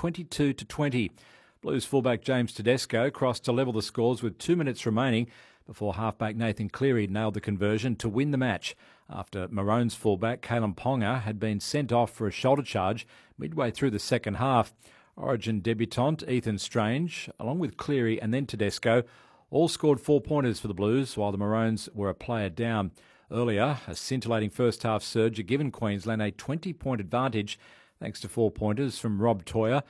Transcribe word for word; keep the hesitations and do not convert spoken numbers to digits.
twenty-two to twenty. Blues fullback James Tedesco crossed to level the scores with two minutes remaining before halfback Nathan Cleary nailed the conversion to win the match after Maroons fullback Kalen Ponga had been sent off for a shoulder charge midway through the second half. Origin debutant Ethan Strange, along with Cleary and then Tedesco, all scored four-pointers for the Blues, while the Maroons were a player down. Earlier, a scintillating first-half surge had given Queensland a twenty-point advantage thanks to four-pointers from Rob Toyer,